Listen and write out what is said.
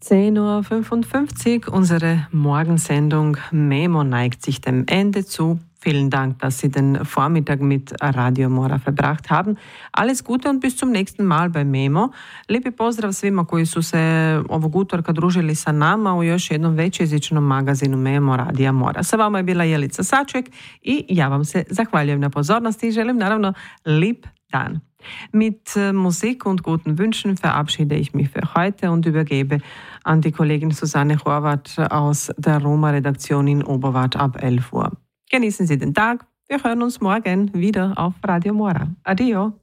10:55 Uhr, unsere Morgensendung Memo neigt sich dem Ende zu. Vielen Dank, dass Sie den Vormittag mit Radio Mora verbracht haben. Alles Gute und bis zum nächsten Mal bei Memo. Lijepi pozdrav svima koji su se ovog utorka družili sa nama u još jednom većjezičnom magazinu Memo Radija Mora. Sa vama je bila Jelica Saček i ja vam se zahvaljujem na pozornosti i želim naravno lip dan. Mit Musik und guten Wünschen verabschiede ich mich für heute und übergebe an die Kollegin Susanne Horvath aus der Roma-Redaktion in Oberwart ab 11 Uhr. Genießen Sie den Tag. Wir hören uns morgen wieder auf Radio Mora. Adio.